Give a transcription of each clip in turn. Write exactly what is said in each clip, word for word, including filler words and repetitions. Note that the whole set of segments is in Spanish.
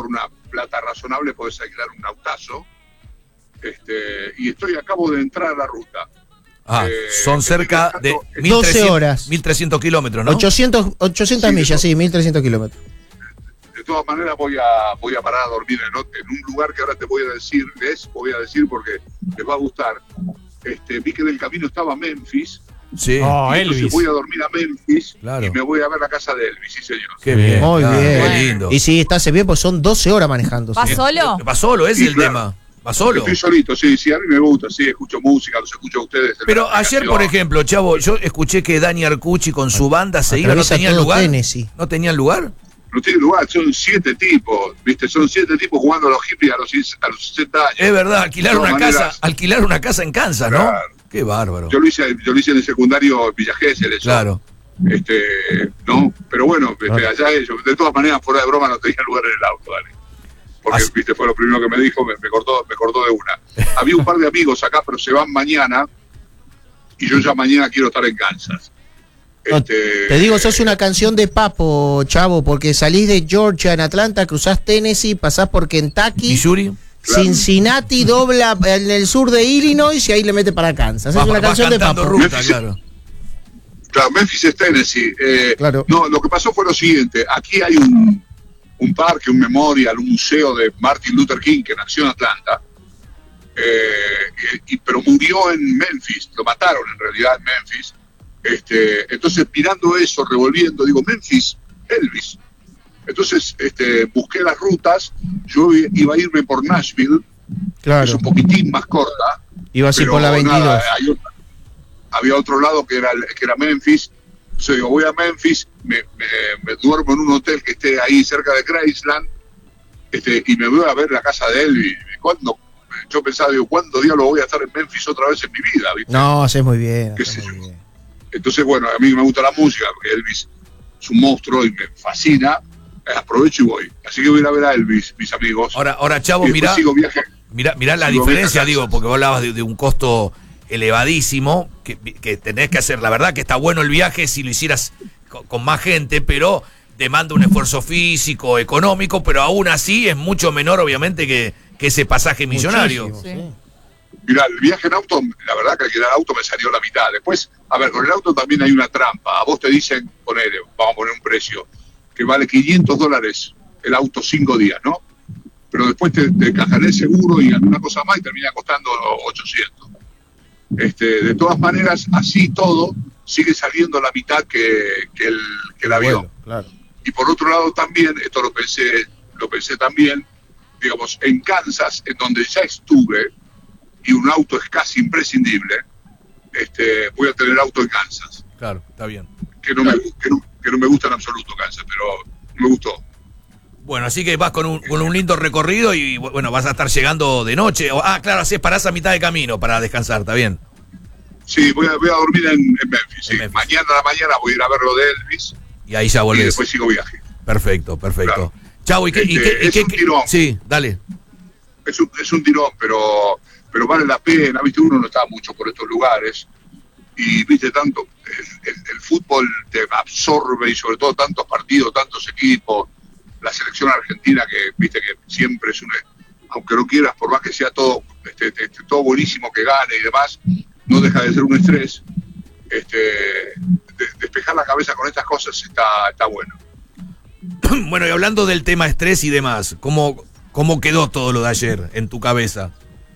por una plata razonable podés alquilar un autazo. Este, y estoy, acabo de entrar a la ruta. Ah, eh, son cerca de doce horas. mil trescientos kilómetros, ¿no? ochocientos, ochocientas Sí, millas, eso. sí, mil trescientos kilómetros. De todas maneras voy a voy a parar a dormir en, en un lugar que ahora te voy a decir, les voy a decir porque les va a gustar. Este, vi que en el camino estaba Memphis. Sí. Oh, Y entonces Elvis. voy a dormir a Memphis, Claro. y me voy a ver la casa de Elvis, sí señor. Qué bien. Muy claro, bien. Qué lindo. Y sí, estás bien, pues son doce horas manejando. ¿Vas sí. solo? Va solo, ese Sí, es el claro. tema. Va solo. Estoy solito, sí, sí, a mí me gusta, sí, escucho música, los escucho a ustedes. en Pero la ayer, por aplicación. ejemplo, Chavo, yo escuché que Dani Arcucci con su banda se iba, ¿no Atraviesa tenían todo lugar? Tennessee. ¿No tenían lugar? No tiene lugar, son siete tipos, ¿viste? Son siete tipos jugando a los hippies a los, a los sesenta años. Es verdad, alquilar De todas una maneras, casa, alquilar una casa en Kansas, ¿no? Claro. Qué bárbaro. Yo lo hice, yo lo hice en el secundario Villa Gesell, eso. Claro. Este, no, pero bueno, este, Claro. allá ellos, de todas maneras, fuera de broma, no tenía lugar en el auto, dale. Porque, Así- viste, fue lo primero que me dijo, me, me cortó, me cortó de una. Había un par de amigos acá, pero se van mañana, y yo ya mañana quiero estar en Kansas. No, Este, te digo, sos una canción de Papo, Chavo, porque salís de Georgia en Atlanta, cruzás Tennessee, pasás por Kentucky, Missouri. Claro. Cincinnati, dobla en el sur de Illinois y ahí le mete para Kansas. Es Va- una va canción de cantando Papo. ruta, Memphis- claro. Claro, Memphis es Tennessee. Eh, Claro. No, lo que pasó fue lo siguiente. Aquí hay un, un parque, un memorial, un museo de Martin Luther King que nació en Atlanta, eh, y, pero murió en Memphis. Lo mataron en realidad en Memphis. Este, entonces, mirando eso, revolviendo, digo, Memphis, Elvis. Entonces, este, busqué las rutas. Yo iba a irme por Nashville, que Claro, es un poquitín más corta. iba así pero por la veintidós. nada, hay otro- había otro lado que era, que era Memphis. Entonces digo, voy a Memphis, me, me, me duermo en un hotel que esté ahí cerca de Graceland, este, y me voy a ver la casa de Elvis. ¿Cuándo? Yo pensaba, digo, ¿cuándo diablos voy a estar en Memphis otra vez en mi vida? ¿viste? No, haces muy bien. ¿Qué haces sé muy yo? bien. Entonces, bueno, a mí me gusta la música, porque Elvis es un monstruo y me fascina. Eh, Aprovecho y voy. Así que voy a ir a ver a Elvis, mis amigos. Ahora, ahora Chavo, y después mirá, sigo viaje. mirá, mirá la sigo diferencia, viaje a digo, Kansas. porque vos hablabas de, de un costo elevadísimo, que, que tenés que hacer. La verdad que está bueno el viaje si lo hicieras con, con más gente, pero demanda un esfuerzo físico, económico, pero aún así es mucho menor, obviamente, que, que ese pasaje millonario. Muchísimo, sí. Mira, el viaje en auto, la verdad que alquilar auto me salió la mitad. Después, a ver, con el auto también hay una trampa. A vos te dicen, ponele, vamos a poner un precio, que vale quinientos dólares el auto cinco días, ¿no? Pero después te, te cajan el seguro y alguna cosa más y termina costando ochocientos. Este, de todas maneras, así todo, sigue saliendo la mitad que, que, el, que el avión. Bueno, claro. Y por otro lado también, esto lo pensé, lo pensé también, digamos, en Kansas, en donde ya estuve, y un auto es casi imprescindible, este, voy a tener auto en Kansas, Claro, está bien. que no me, que no, que no me gusta en absoluto Kansas, pero me gustó. Bueno, así que vas con un, con un lindo recorrido y bueno, vas a estar llegando de noche. O- Ah, claro, así parás a mitad de camino para descansar, está bien. Sí, voy a, voy a dormir en, en Memphis, sí. En Memphis. Mañana a la mañana voy a ir a ver lo de Elvis Y ahí ya y volvés. después sigo viaje. Perfecto, perfecto. Claro. Chau, ¿y qué? y Este, qué- y es qué- un qué- tirón. Sí, dale. Es un, es un tirón, pero, pero vale la pena, viste, uno no está mucho por estos lugares y viste tanto, el, el- el fútbol te absorbe y sobre todo tantos partidos, tantos equipos, la selección argentina que viste que siempre es una, aunque no quieras, por más que sea todo, este, este, todo buenísimo que gane y demás, no deja de ser un estrés. Este, de- despejar la cabeza con estas cosas está, está bueno. Bueno, y hablando del tema estrés y demás, ¿cómo, cómo quedó todo lo de ayer en tu cabeza?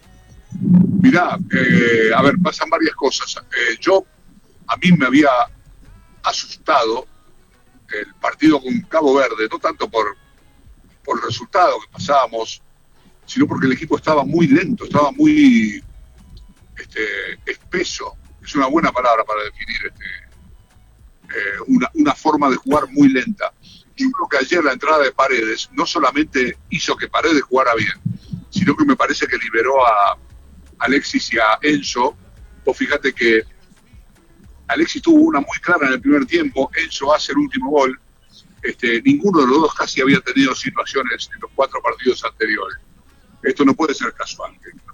Mirá, eh, a ver, pasan varias cosas. Eh, yo, a mí me había asustado el partido con Cabo Verde, no tanto por, por el resultado que pasábamos, sino porque el equipo estaba muy lento, estaba muy este, espeso. Es una buena palabra para definir este, eh, una, una forma de jugar muy lenta. Yo creo que ayer la entrada de Paredes no solamente hizo que Paredes jugara bien, sino que me parece que liberó a Alexis y a Enzo. Vos fíjate que Alexis tuvo una muy clara en el primer tiempo, Enzo hace el último gol. Este, ninguno de los dos casi había tenido situaciones en los cuatro partidos anteriores. Esto no puede ser casual.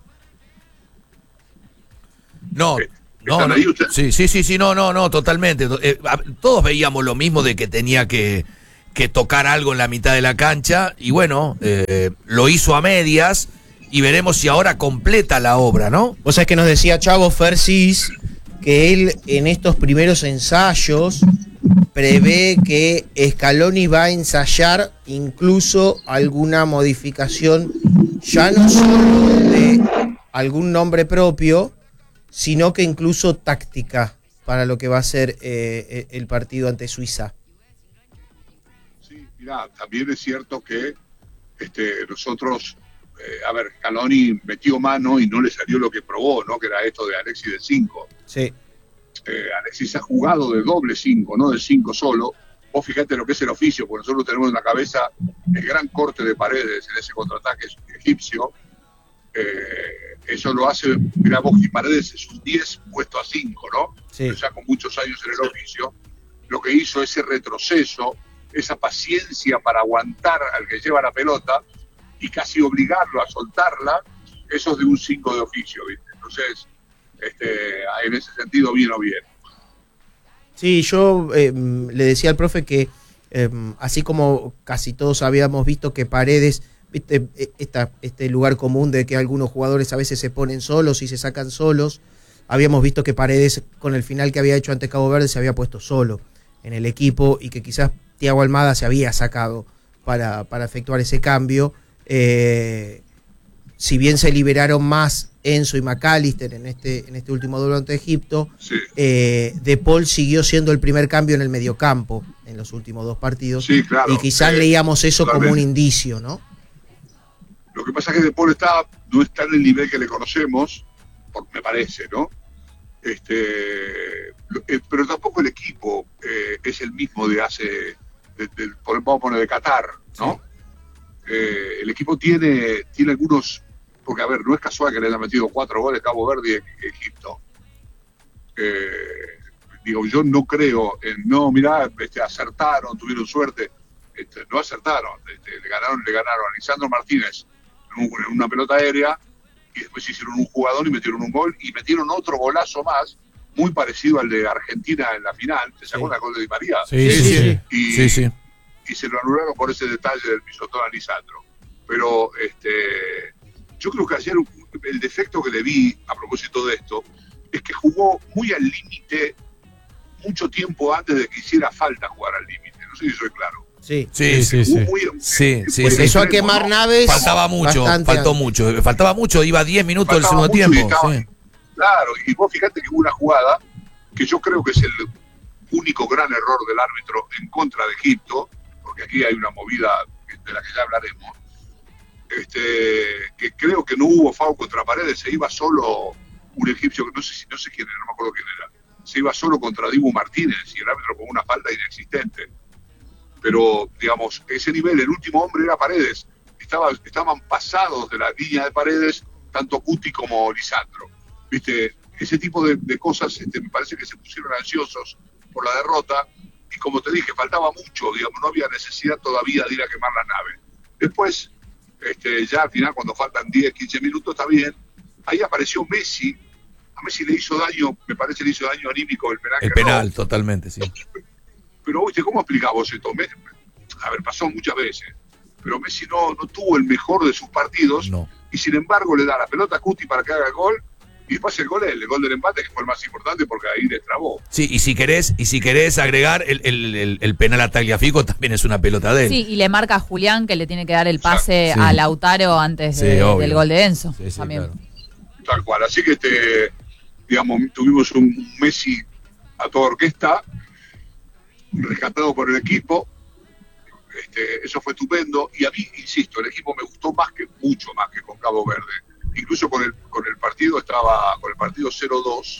No, Eh, no, ¿están no. ahí ustedes? Sí, sí, sí, sí, no, no, no, totalmente. Eh, a- todos veíamos lo mismo de que tenía que, que tocar algo en la mitad de la cancha, y bueno, eh, lo hizo a medias, y veremos si ahora completa la obra, ¿no? O sea, es que nos decía Chavo Fersis que él en estos primeros ensayos prevé que Scaloni va a ensayar incluso alguna modificación, ya no solo de algún nombre propio, sino que incluso táctica para lo que va a ser eh, el partido ante Suiza. Sí, mira, también es cierto que este, nosotros, eh, a ver, Scaloni metió mano y no le salió lo que probó, ¿no? Que era esto de Alexis de cinco. Sí. Eh, Alexis ha jugado de doble cinco, no de cinco solo. Vos fijate lo que es el oficio, porque nosotros tenemos en la cabeza el gran corte de Paredes en ese contraataque egipcio. Eh, eso lo hace, mirá vos, y Paredes es un diez puesto a cinco, ¿no? Sí. Ya con muchos años en el oficio. Lo que hizo ese retroceso, esa paciencia para aguantar al que lleva la pelota y casi obligarlo a soltarla, eso es de un cinco de oficio, ¿viste? Entonces, este, en ese sentido, bien o bien. Sí, yo eh, le decía al profe que eh, así como casi todos habíamos visto que Paredes, viste, esta, este lugar común de que algunos jugadores a veces se ponen solos y se sacan solos, habíamos visto que Paredes con el final que había hecho ante Cabo Verde se había puesto solo en el equipo y que quizás Thiago Almada se había sacado para, para efectuar ese cambio. Eh, si bien se liberaron más Enzo y McAllister en este, en este último duelo ante Egipto, Sí. eh, De Paul siguió siendo el primer cambio en el mediocampo en los últimos dos partidos. Sí, claro. Y quizás Eh, leíamos eso totalmente. como un indicio, ¿no? Lo que pasa es que De Paul está, no está en el nivel que le conocemos, por, me parece, ¿no? Este, eh, pero tampoco el equipo eh, es el mismo de hace, de, de, vamos a poner de Qatar, ¿no? Sí. Eh, el equipo tiene, tiene algunos, porque a ver, no es casual que le hayan metido cuatro goles Cabo Verde y Egipto. Eh, digo, yo no creo en, no, mirá, este, acertaron, tuvieron suerte, este, no acertaron, este, le ganaron, le ganaron a Lisandro Martínez en, un, en una pelota aérea, y después hicieron un jugador y metieron un gol, y metieron otro golazo más, muy parecido al de Argentina en la final. ¿Te sacó el gol de Di María? Sí, sí, sí. Y, sí, sí. y se lo anularon por ese detalle del pisotón a Lisandro. Pero este, yo creo que ayer el defecto que le vi, a propósito de esto, es que jugó muy al límite mucho tiempo antes de que hiciera falta jugar al límite. No sé si soy claro. Sí, sí, sí. Sí, sí. muy, sí, sí, muy sí. Empezó a extremo, quemar ¿no? naves. Faltaba mucho, bastante faltó antes. mucho. Faltaba mucho, iba diez minutos del Faltaba segundo mucho y tiempo. estaba- Sí. Claro, y vos fíjate que hubo una jugada que yo creo que es el único gran error del árbitro en contra de Egipto, porque aquí hay una movida de la que ya hablaremos, este, que creo que no hubo foul contra Paredes, se iba solo un egipcio, que no sé si no sé quién era, no me acuerdo quién era, se iba solo contra Dibu Martínez y el árbitro con una falta inexistente. Pero, digamos, ese nivel, el último hombre era Paredes, Estaba, estaban pasados de la línea de Paredes, tanto Cuti como Lisandro. ¿Viste? Ese tipo de, de cosas este, me parece que se pusieron ansiosos por la derrota, y como te dije, faltaba mucho, digamos, no había necesidad todavía de ir a quemar la nave. Después, este, ya al final, cuando faltan diez, quince minutos, está bien, ahí apareció Messi, a Messi le hizo daño, me parece le hizo daño anímico el penal. El que penal, no. totalmente, sí. Pero, ¿viste? ¿Cómo explicamos esto? Me- A ver, pasó muchas veces, pero Messi no, no tuvo el mejor de sus partidos, No. y sin embargo le da la pelota a Cuti para que haga el gol, y después el gol, el gol del empate, que fue el más importante porque ahí destrabó. Sí, y si querés, y si querés agregar, el, el, el, el penal a Tagliafico también es una pelota de él. Sí, y le marca a Julián que le tiene que dar el pase Sí. a Lautaro antes Sí, de- obvio. del gol de Enzo. Sí, sí, también. claro. Tal cual, así que este, digamos, tuvimos un Messi a toda orquesta, rescatado por el equipo, este, eso fue estupendo, y a mí, insisto, el equipo me gustó más que, mucho más que con Cabo Verde, incluso con el, con el partido estaba, con el partido cero dos,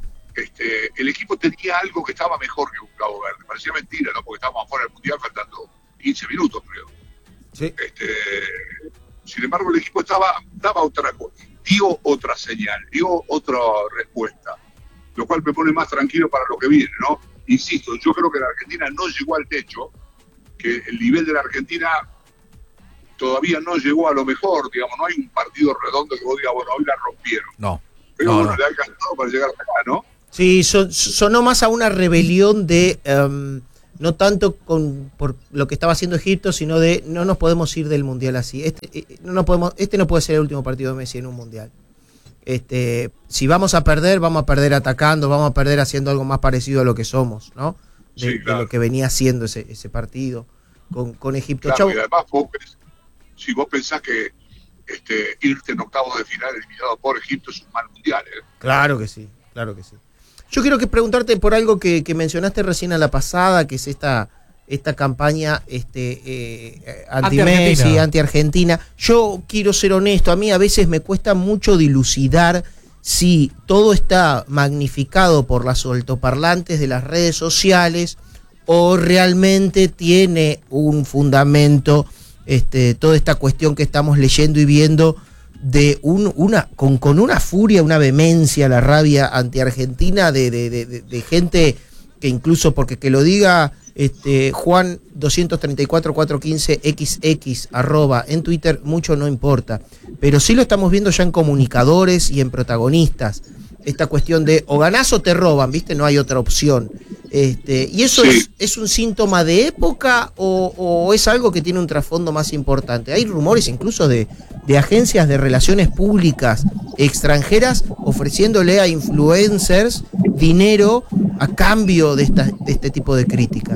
este, el equipo tenía algo que estaba mejor que con Cabo Verde, parecía mentira, ¿no? Porque estábamos afuera del Mundial faltando quince minutos, creo. Sí. Este, sin embargo, el equipo estaba, daba otra cosa, dio otra señal, dio otra respuesta, lo cual me pone más tranquilo para lo que viene, ¿no? Insisto, yo creo que la Argentina no llegó al techo, que el nivel de la Argentina todavía no llegó a lo mejor, digamos, no hay un partido redondo que vos digas, bueno, hoy la rompieron. No. Pero no, bueno, no. le ha alcanzado para llegar hasta acá, ¿no? Sí, son- sonó más a una rebelión de, um, no tanto con por lo que estaba haciendo Egipto, sino de no nos podemos ir del Mundial así. Este, eh, no nos podemos, este no puede ser el último partido de Messi en un Mundial. Este, si vamos a perder, vamos a perder atacando, vamos a perder haciendo algo más parecido a lo que somos, ¿no? De, Sí, claro. de lo que venía haciendo ese, ese partido con, con Egipto. Claro, Chau. y además vos, si vos pensás que este, irte en octavos de final eliminado por Egipto es un mal mundial, ¿eh? Claro que sí, claro que sí. Yo quiero que preguntarte por algo que, que mencionaste recién a la pasada, que es esta, esta campaña este, eh, anti-Messi, anti-Argentina. Yo quiero ser honesto, a mí a veces me cuesta mucho dilucidar si todo está magnificado por las altoparlantes de las redes sociales o realmente tiene un fundamento este, toda esta cuestión que estamos leyendo y viendo de un, una con, con una furia, una vehemencia, la rabia anti-argentina de, de, de, de gente que incluso, porque que lo diga este, Juan doscientos treinta y cuatro, cuatrocientos quince equis equis arroba en Twitter, mucho no importa, pero sí lo estamos viendo ya en comunicadores y en protagonistas, esta cuestión de o ganás o te roban, ¿viste? No hay otra opción. Este, ¿y eso sí. es, es un síntoma de época o, o es algo que tiene un trasfondo más importante? Hay rumores incluso de, de agencias de relaciones públicas extranjeras ofreciéndole a influencers dinero a cambio de, esta, de este tipo de críticas.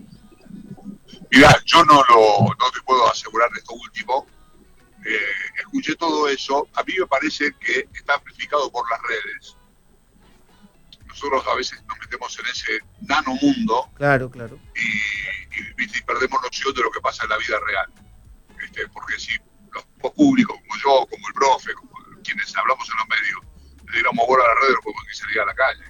Mirá, yo no, lo, no te puedo asegurar esto último. Eh, escuché todo eso. A mí me parece que está amplificado por las redes. Nosotros a veces nos metemos en ese nano mundo, claro, claro, y, y, y perdemos noción de lo que pasa en la vida real. Este, porque si los públicos como yo, como el profe, como quienes hablamos en los medios, le diéramos bola a las redes, no podemos ni salir a la calle.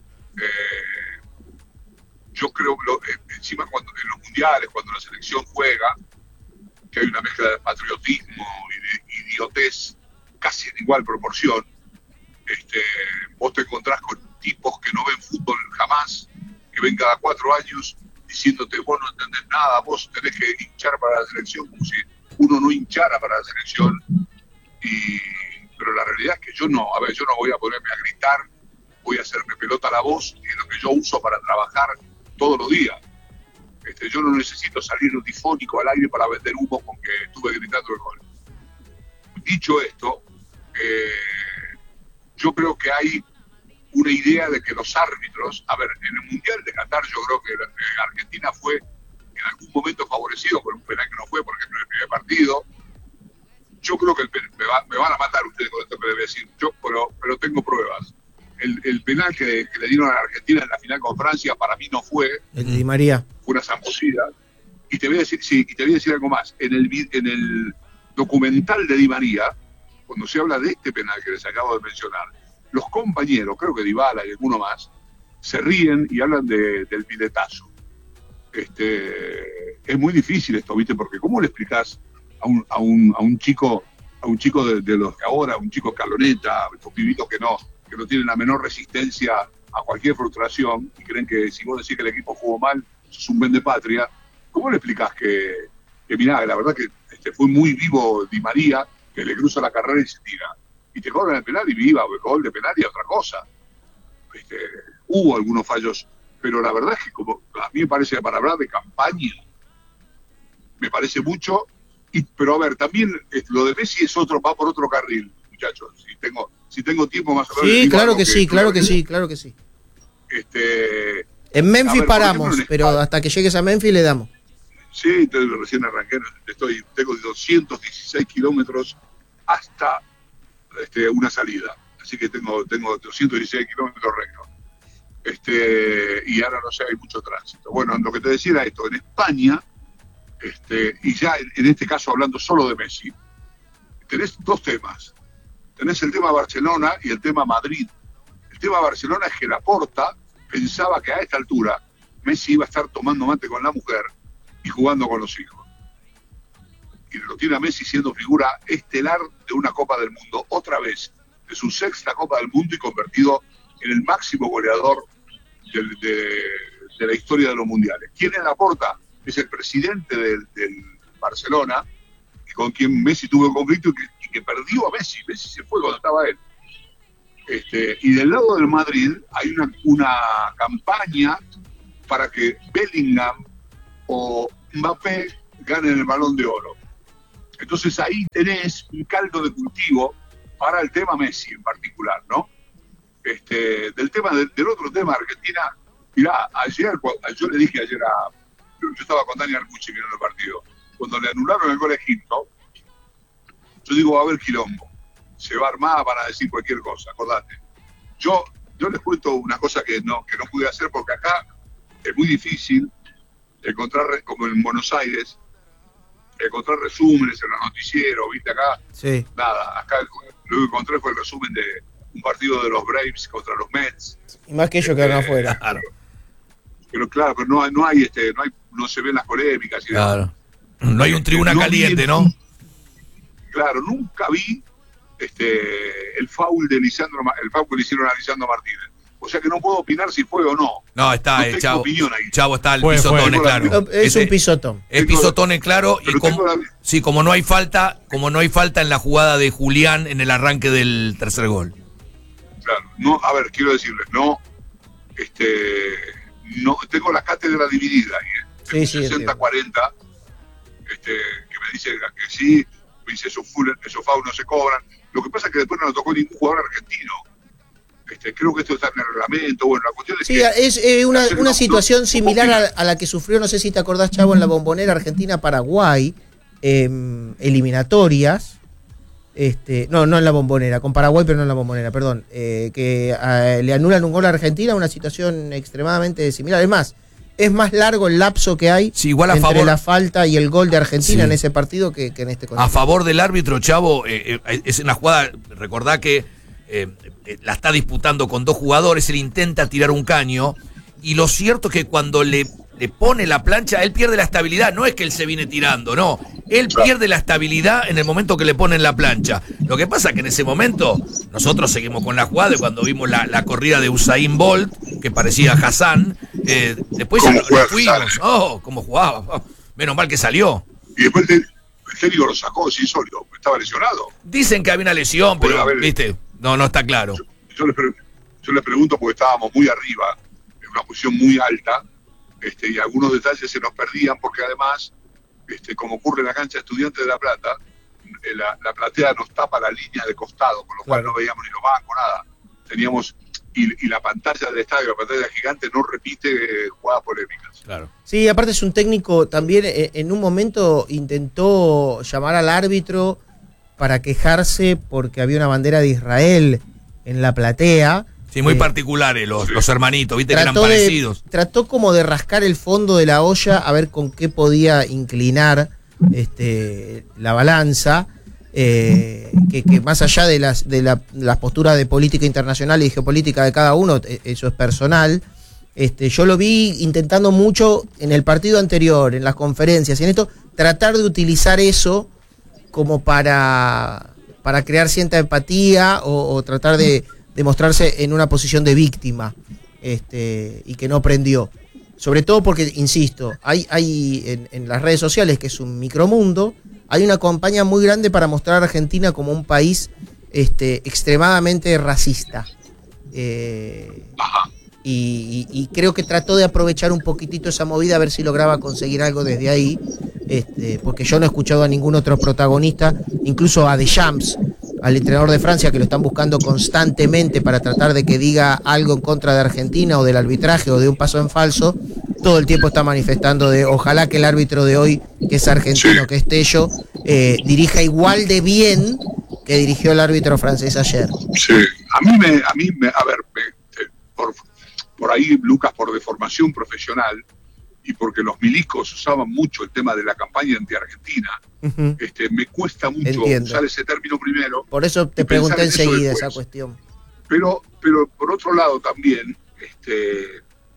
Eh, yo creo que lo, eh, encima cuando en los mundiales, cuando la selección juega, que hay una mezcla de patriotismo y de idiotez casi en igual proporción, este, vos te encontrás con tipos que no ven fútbol jamás, que ven cada cuatro años diciéndote vos no entendés nada, vos tenés que hinchar para la selección, como si uno no hinchara para la selección. Y, pero la realidad es que yo no, a ver, yo no voy a ponerme a gritar, voy a hacerme pelota a la voz, que es lo que yo uso para trabajar todos los días. Este, yo no necesito salir difónico al aire para vender humo con que estuve gritando el gol. Dicho esto, eh, yo creo que hay una idea de que los árbitros, a ver, en el Mundial de Qatar yo creo que eh, Argentina fue en algún momento favorecido con un penal que no fue, por ejemplo, en el primer partido. Yo creo que el, me, va, me van a matar ustedes con esto que les voy a decir, yo, pero, pero tengo pruebas. El, el penal que, que le dieron a la Argentina en la final con Francia para mí no fue. El de Di María. Fue una zambocida. Y te voy a decir, sí, y te voy a decir algo más. En el, en el documental de Di María, cuando se habla de este penal que les acabo de mencionar, los compañeros, creo que Dybala y alguno más, se ríen y hablan de, del piletazo. Este, es muy difícil esto, ¿viste? Porque ¿cómo le explicás a un, a un, a un chico, a un chico de, de los de ahora, a un chico caloneta, estos pibitos que no, que no tienen la menor resistencia a cualquier frustración y creen que si vos decís que el equipo jugó mal, sos un vendepatria? ¿Cómo le explicás que, que mirá, la verdad que este, fue muy vivo Di María, que le cruza la carrera y se tira? Y te cobran el penal y viva, el gol de penal y otra cosa. Este, hubo algunos fallos, pero la verdad es que como a mí me parece que para hablar de campaña, me parece mucho, y, pero a ver, también lo de Messi es otro, va por otro carril, muchachos. Si tengo, si tengo tiempo más o menos. Sí, claro que, que sí, claro que sí, claro que sí. Este, en Memphis ver, paramos, ejemplo, en pero España, hasta que llegues a Memphis le damos. Sí, entonces recién arranqué, estoy, tengo doscientos dieciséis kilómetros hasta este, una salida, así que tengo, tengo doscientos dieciséis kilómetros rectos. Este, y ahora no sé, hay mucho tránsito. Bueno, lo que te decía era esto, en España, este, y ya en, en este caso hablando solo de Messi, tenés dos temas. Tenés el tema Barcelona y el tema Madrid. El tema Barcelona es que Laporta pensaba que a esta altura Messi iba a estar tomando mate con la mujer y jugando con los hijos. Y lo tiene a Messi siendo figura estelar de una Copa del Mundo, otra vez, de su sexta Copa del Mundo y convertido en el máximo goleador de, de, de la historia de los mundiales. ¿Quién es Laporta? Es el presidente del, del Barcelona, con quien Messi tuvo un conflicto y que, y que perdió a Messi. Messi se fue cuando estaba él. Este, y del lado del Madrid hay una, una campaña para que Bellingham o Mbappé ganen el Balón de Oro. Entonces ahí tenés un caldo de cultivo para el tema Messi en particular, ¿no? Este, del tema del, del otro tema, Argentina, mirá, ayer, yo le dije ayer a, yo estaba con Dani Arcucci mirando el partido, cuando le anularon el gol a Egipto, yo digo, va a haber quilombo, se va a armar para decir cualquier cosa, acordate. Yo, yo les cuento una cosa que no, que no pude hacer porque acá es muy difícil encontrar, como en Buenos Aires, encontrar resúmenes en los noticieros, viste acá, sí. Nada, acá lo que encontré fue el resumen de un partido de los Braves contra los Mets. Y más que ellos que quedaron eh, afuera. Claro. Pero claro, pero no, no hay este, no hay, no se ven las polémicas y claro. Demás. No hay un tribuna no caliente, vi, ¿no? Claro, nunca vi este el foul de Lisandro, el foul que le hicieron a Lisandro Martínez. O sea que no puedo opinar si fue o no. No, está, no eh, Chavo. ahí. Chavo está el fue, pisotón, fue. es claro. Es Ese, un pisotón. Es pisotón, es claro. Y como, la... sí, como no hay falta, como no hay falta en la jugada de Julián en el arranque del tercer gol. Claro, no, a ver, quiero decirles, no, este, no, tengo la cátedra dividida ahí, ¿eh? Sí, sí, sesenta cuarenta, este, que me dice que sí, me dice esos full, esos foul no se cobran. Lo que pasa es que después no nos tocó ningún jugador argentino. Este, creo que esto está en el reglamento. Bueno, la cuestión es sí, que es eh, una, hacer una no, situación no, similar no, a, a la que sufrió, no sé si te acordás, Chavo, en la Bombonera Argentina-Paraguay, eh, eliminatorias. Este, no, no en la Bombonera, con Paraguay, pero no en la Bombonera, perdón. Eh, que eh, le anulan un gol a Argentina, una situación extremadamente similar. Es más, es más largo el lapso que hay sí, igual a entre favor, la falta y el gol de Argentina sí. en ese partido que, que en este contexto. A favor del árbitro, Chavo, eh, eh, es una jugada, recordá que eh, eh, la está disputando con dos jugadores, él intenta tirar un caño, y lo cierto es que cuando le, le pone la plancha, él pierde la estabilidad, no es que él se viene tirando, no, él pierde la estabilidad en el momento que le ponen la plancha. Lo que pasa es que en ese momento nosotros seguimos con la jugada, y cuando vimos la, la corrida de Usain Bolt, que parecía Hassan, eh, después ya lo, lo fuimos, oh, cómo jugaba, oh, menos mal que salió. Y después el, el técnico lo sacó sin sólido, estaba lesionado. Dicen que había una lesión, pero, ver, viste, no, no está claro. Yo, yo, les pre, yo les pregunto porque estábamos muy arriba, en una posición muy alta, este, y algunos detalles se nos perdían porque además, este, como ocurre en la cancha de Estudiantes de La Plata, eh, la, la platea nos tapa la línea de costado, con lo cual claro. no veíamos ni los bancos, nada. Teníamos, y, y la pantalla del estadio, la pantalla gigante, no repite eh, jugadas polémicas. Claro. Sí, aparte es un técnico también, eh, en un momento intentó llamar al árbitro para quejarse porque había una bandera de Israel en la platea. Sí, muy eh, particulares los, los hermanitos, viste que eran trató de- parecidos. Trató como de rascar el fondo de la olla a ver con qué podía inclinar este, la balanza, eh, que, que más allá de las, de la, las posturas de política internacional y geopolítica de cada uno, eh, eso es personal. Este, yo lo vi intentando mucho en el partido anterior, en las conferencias y en esto, tratar de utilizar eso como para, para crear cierta empatía o, o tratar de, de mostrarse en una posición de víctima, este, y que no prendió. Sobre todo porque, insisto, hay, hay en, en las redes sociales, que es un micromundo, hay una campaña muy grande para mostrar a Argentina como un país este, extremadamente racista. Eh, y, y, y creo que trató de aprovechar un poquitito esa movida a ver si lograba conseguir algo desde ahí, este, porque yo no he escuchado a ningún otro protagonista, incluso a Deschamps, al entrenador de Francia, que lo están buscando constantemente para tratar de que diga algo en contra de Argentina o del arbitraje o de un paso en falso. Todo el tiempo está manifestando de ojalá que el árbitro de hoy, que es argentino, Sí. que es Tello, eh, dirija igual de bien que dirigió el árbitro francés ayer. Sí, a mí me, a mí me, a ver, me, eh, por, por ahí, Lucas, por deformación profesional y porque los milicos usaban mucho el tema de la campaña anti-Argentina, Uh-huh. este, me cuesta mucho Entiendo. usar ese término primero. Por eso te Y pregunté pensar en eso enseguida después. esa cuestión. Pero, pero por otro lado también, este,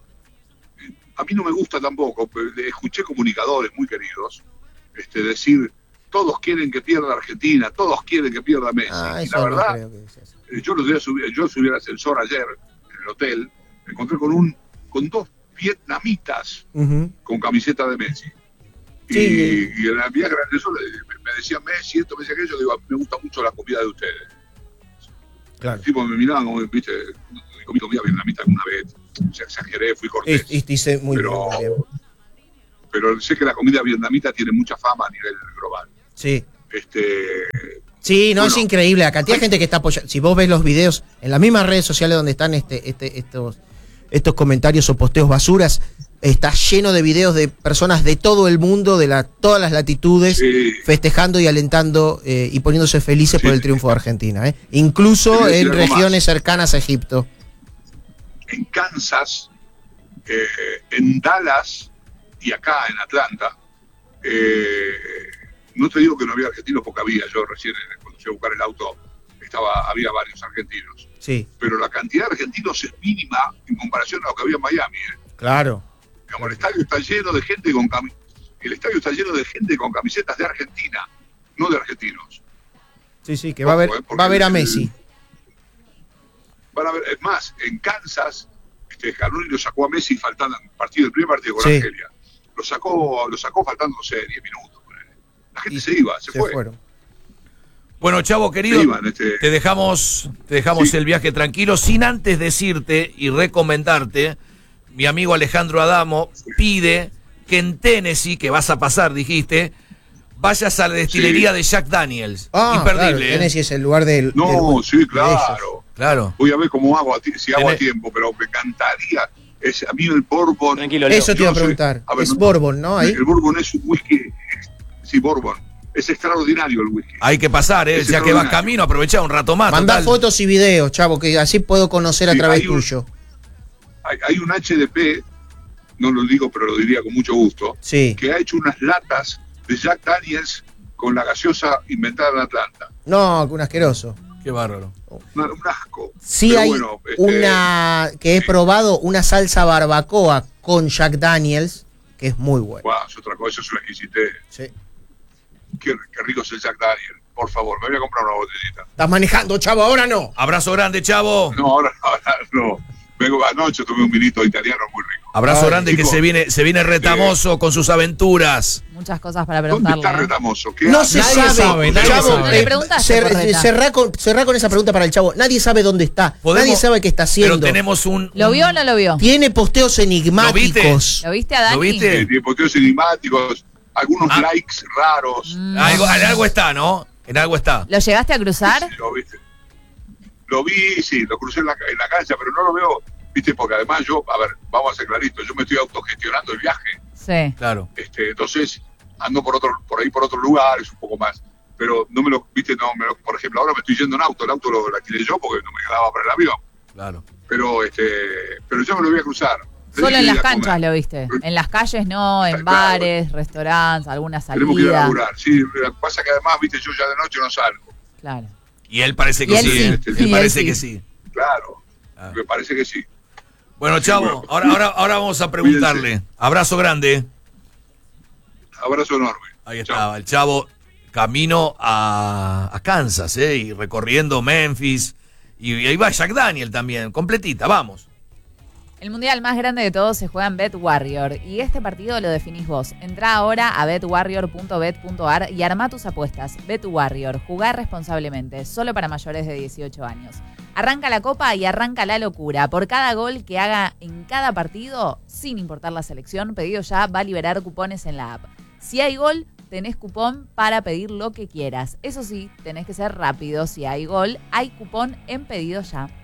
a mí no me gusta tampoco, pero escuché comunicadores muy queridos este, decir, todos quieren que pierda Argentina, todos quieren que pierda Messi. Ah, y eso la no verdad, creo que sea así. eh, yo, los días subí, yo subí al ascensor ayer en el hotel, me encontré con un con dos vietnamitas Uh-huh. con camiseta de Messi. Y, Sí. y en la vía grande eso me, me decían Messi, esto, Messi, aquello, digo, me gusta mucho la comida de ustedes. Claro. El tipo me miraban como, viste, comí comida vietnamita alguna vez. ya exageré, fui cortés. Y, y dice muy pero, bien. pero sé que la comida vietnamita tiene mucha fama a nivel global. Sí. Este, Sí, no, bueno, es increíble la cantidad de gente que está apoyando. Si vos ves los videos en las mismas redes sociales donde están este, este, estos, estos comentarios o posteos basuras, está lleno de videos de personas de todo el mundo, de la, todas las latitudes, sí. festejando y alentando eh, y poniéndose felices Sí. por el triunfo de Argentina. ¿eh? Incluso Te voy a decir en algo regiones más. cercanas a Egipto. En Kansas, eh, en Dallas y acá en Atlanta, eh, no te digo que no había argentinos porque había, yo recién cuando fui a buscar el auto estaba, había varios argentinos, Sí, pero la cantidad de argentinos es mínima en comparación a lo que había en Miami. ¿eh? claro. Digamos, el estadio está lleno de gente con cami- el estadio está lleno de gente con camisetas de Argentina, no de argentinos. Sí, sí, que va a ver, Ojo, eh, porque va a ver a el- Messi. Van a ver, es más, en Kansas, este, Scaloni lo sacó a Messi faltando el partido, el primer partido con Sí. Argelia. Lo sacó, lo sacó faltando, no sé, diez minutos. ponele. La gente Y se iba, se, Se fue. fueron. Bueno, Chavo, querido, Se iban, este- te dejamos, te dejamos Sí. el viaje tranquilo, sin antes decirte y recomendarte, mi amigo Alejandro Adamo pide que en Tennessee, que vas a pasar, dijiste, vayas a la destilería Sí. de Jack Daniels. Ah, Imperdible, claro, ¿eh? Tennessee es el lugar del... No, del- sí, de claro. ellos. Claro. Voy a ver cómo hago, a ti- si hago a Tenés- tiempo, pero me encantaría. Es, a mí el Bourbon... Tranquilo, Leo. Eso te Yo iba a no sé, preguntar. a ver, es no- Bourbon, ¿no? Ahí. El Bourbon es un whisky... Sí, Bourbon. Es extraordinario el whisky. Hay que pasar, ¿eh? Es Ya que vas extraordinario. camino, aprovechá un rato más. Mandá total. fotos y videos, chavo, que así puedo conocer a Sí, través hay un- tuyo. Hay, hay un H D P, no lo digo, pero lo diría con mucho gusto, Sí. que ha hecho unas latas de Jack Daniels con la gaseosa inventada en Atlanta. No, un asqueroso. Qué bárbaro. Una- un asco. Sí Pero hay bueno, este, una que he probado, una salsa barbacoa con Jack Daniels, que es muy buena. guau, es otra cosa, es una exquisitez. Sí. Qué, qué rico es el Jack Daniel. Por favor, me voy a comprar una botellita. Estás manejando, chavo, ahora no. Abrazo grande, Chavo. No, ahora, ahora no. Vengo anoche, tomé un vinito italiano muy rico. Abrazo Ay, grande que chicos. se viene, se viene retamoso con sus aventuras. Muchas cosas para ¿Dónde preguntarle. está ¿eh? Retamoso? ¿Qué No hace? se Nadie sabe, sabe, nadie chavo. sabe. No le eh, preguntaste, cer- Correta. cerrá, con, cerrá con esa pregunta para el chavo. Nadie sabe dónde está. Podemos- Nadie sabe qué está haciendo. Pero tenemos un. ¿Lo vio o no lo vio? Tiene posteos enigmáticos. ¿Lo viste a Dani? ¿Lo viste? Eh, tiene posteos enigmáticos, algunos Ah. likes raros. Mm. Algo, en algo está, ¿no? En algo está. ¿Lo llegaste a cruzar? Sí, lo viste. Lo vi, sí, lo crucé en la, en la cancha, pero no lo veo, viste, porque además yo, a ver, vamos a ser claritos, yo me estoy autogestionando el viaje, Sí. Claro. este, entonces ando por otro, por ahí por otros lugares un poco más, pero no me lo, viste, no me lo, por ejemplo, ahora me estoy yendo en auto, el auto lo, lo alquilé yo porque no me quedaba para el avión, Claro. pero este, pero yo me lo voy a cruzar. Solo Tenés en que las ir a canchas comer. lo viste. En las calles no, en Claro. bares, restaurantes, alguna Tenemos que ir a salida. laburar, sí, lo que pasa que además, viste, yo ya de noche no salgo, Claro. Y él parece Y que él sí. sí. ¿eh? Y Él él parece sí. que sí. claro, Ah. me parece que sí. Bueno, Chavo, bueno. ahora, ahora, ahora vamos a preguntarle. Abrazo grande. Abrazo enorme. Ahí Chao. estaba, el Chavo camino a, a Kansas, ¿eh? Y recorriendo Memphis. Y, y ahí va Jack Daniel también, completita, vamos. El mundial más grande de todos se juega en BetWarrior y este partido lo definís vos. Entrá ahora a bet warrior punto bet punto a r y armá tus apuestas. BetWarrior, jugá responsablemente, solo para mayores de dieciocho años. Arranca la copa y arranca la locura. Por cada gol que haga en cada partido, sin importar la selección, Pedido Ya va a liberar cupones en la app. Si hay gol, tenés cupón para pedir lo que quieras. Eso sí, tenés que ser rápido. Si hay gol, hay cupón en Pedido Ya.